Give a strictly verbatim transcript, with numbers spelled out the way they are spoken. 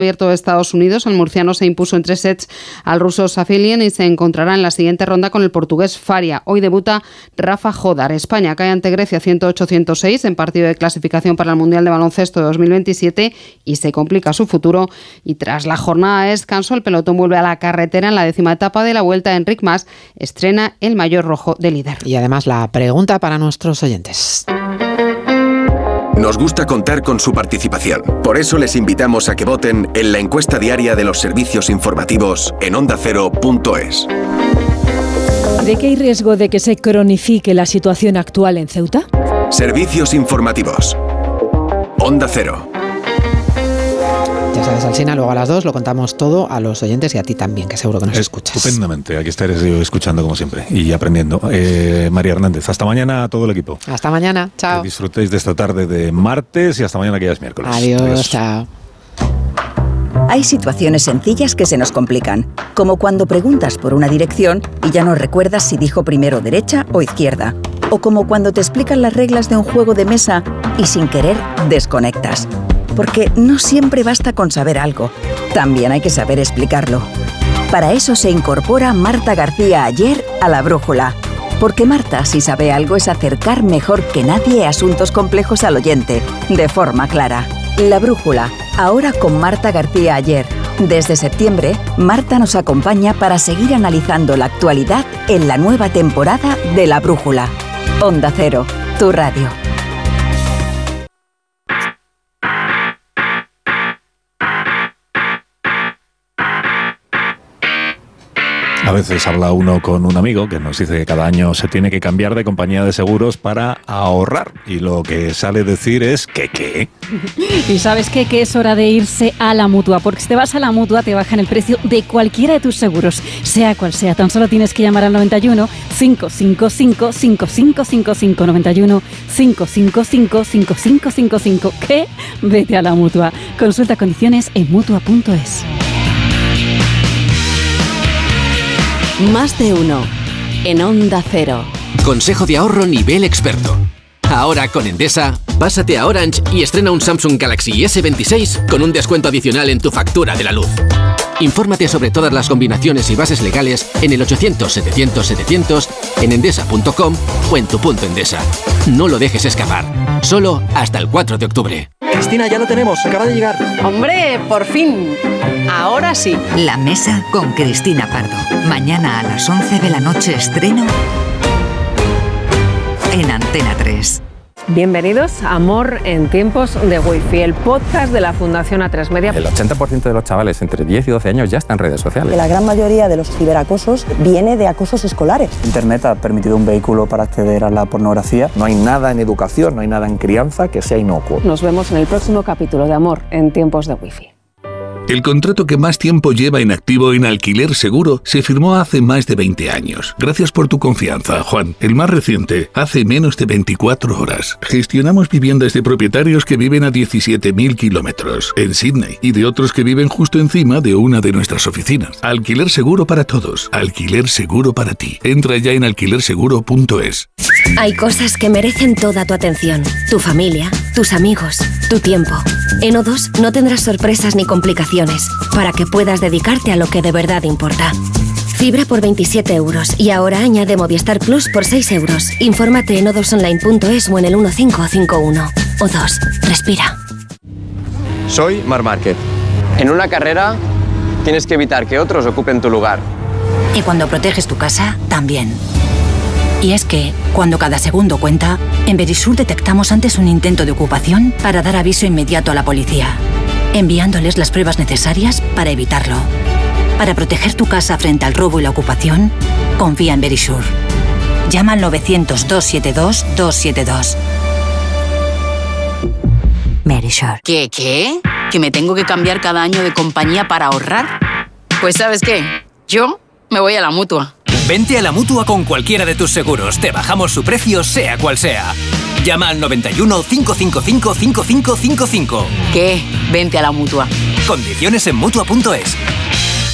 Abierto de Estados Unidos, el murciano se impuso en tres sets al ruso Safilian y se encontrará en la siguiente ronda con el portugués Faria. Hoy debuta Rafa Jodar. España cae ante Grecia ciento ocho a ciento seis en partido de clasificación para el Mundial de Baloncesto de dos mil veintisiete y se complica su futuro. Y tras la jornada de descanso, el pelotón vuelve a la carretera en la décima etapa de la Vuelta de Enric Mas. Estrena el maillot rojo de líder. Y además la pregunta para nuestros oyentes. Nos gusta contar con su participación. Por eso les invitamos a que voten en la encuesta diaria de los servicios informativos en onda cero punto es. ¿De qué hay riesgo de que se cronifique la situación actual en Ceuta? Servicios informativos. Onda Cero. Ya sabes, Alsina, luego a las dos lo contamos todo a los oyentes y a ti también, que seguro que nos escuchas. Estupendamente, aquí estaré yo escuchando como siempre y aprendiendo. Eh, María Hernández, hasta mañana a todo el equipo. Hasta mañana, chao. Que disfrutéis de esta tarde de martes y hasta mañana que ya es miércoles. Adiós, Adiós. Chao. Hay situaciones sencillas que se nos complican, como cuando preguntas por una dirección y ya no recuerdas si dijo primero derecha o izquierda, o como cuando te explican las reglas de un juego de mesa y sin querer desconectas. Porque no siempre basta con saber algo, también hay que saber explicarlo. Para eso se incorpora Marta García Aller a La Brújula. Porque Marta, si sabe algo, es acercar mejor que nadie asuntos complejos al oyente, de forma clara. La Brújula, ahora con Marta García Aller. Desde septiembre, Marta nos acompaña para seguir analizando la actualidad en la nueva temporada de La Brújula. Onda Cero, tu radio. A veces habla uno con un amigo que nos dice que cada año se tiene que cambiar de compañía de seguros para ahorrar. Y lo que sale decir es que ¿qué? Y ¿sabes qué? Que es hora de irse a la Mutua. Porque si te vas a la Mutua te bajan el precio de cualquiera de tus seguros. Sea cual sea, tan solo tienes que llamar al noventa y uno, cinco cinco cinco, cinco cinco cinco cinco, noventa y uno, cinco cinco cinco, cinco cinco cinco cinco. ¿Qué? Vete a la Mutua. Consulta condiciones en mutua punto es. Más de uno en Onda Cero. Consejo de ahorro nivel experto. Ahora con Endesa, pásate a Orange y estrena un Samsung Galaxy ese veintiséis con un descuento adicional en tu factura de la luz. Infórmate sobre todas las combinaciones y bases legales en el ochocientos, setecientos, setecientos, en endesa punto com o en tu punto Endesa. No lo dejes escapar. Solo hasta el cuatro de octubre. Cristina, ya lo tenemos, acaba de llegar. ¡Hombre, por fin! Ahora sí. La Mesa con Cristina Pardo. Mañana a las once de la noche estreno en Antena tres. Bienvenidos a Amor en tiempos de Wi-Fi, el podcast de la Fundación A tres Media. El ochenta por ciento de los chavales entre diez y doce años ya están en redes sociales. La gran mayoría de los ciberacosos viene de acosos escolares. Internet ha permitido un vehículo para acceder a la pornografía. No hay nada en educación, no hay nada en crianza que sea inocuo. Nos vemos en el próximo capítulo de Amor en tiempos de Wi-Fi. El contrato que más tiempo lleva en activo en Alquiler Seguro se firmó hace más de veinte años. Gracias por tu confianza, Juan. El más reciente, hace menos de veinticuatro horas. Gestionamos viviendas de propietarios que viven a diecisiete mil kilómetros en Sydney y de otros que viven justo encima de una de nuestras oficinas. Alquiler Seguro para todos. Alquiler Seguro para ti. Entra ya en alquiler seguro punto es. Hay cosas que merecen toda tu atención. Tu familia, tus amigos, tu tiempo. En O dos no tendrás sorpresas ni complicaciones para que puedas dedicarte a lo que de verdad importa. Fibra por veintisiete euros y ahora añade Movistar Plus por seis euros. Infórmate en o dos online punto es o en el uno cinco cinco uno. O dos, respira. Soy Marc Márquez. En una carrera tienes que evitar que otros ocupen tu lugar. Y cuando proteges tu casa, también. Y es que, cuando cada segundo cuenta, en Verisur detectamos antes un intento de ocupación para dar aviso inmediato a la policía, enviándoles las pruebas necesarias para evitarlo. Para proteger tu casa frente al robo y la ocupación, confía en Verisur. Llama al novecientos, doscientos setenta y dos, doscientos setenta y dos. Verisur. ¿Qué, qué? ¿Que me tengo que cambiar cada año de compañía para ahorrar? Pues ¿sabes qué? Yo me voy a la Mutua. Vente a la Mutua con cualquiera de tus seguros. Te bajamos su precio, sea cual sea. Llama al noventa y uno, cinco cinco cinco, cinco cinco cinco cinco. ¿Qué? Vente a la Mutua. Condiciones en mutua punto es.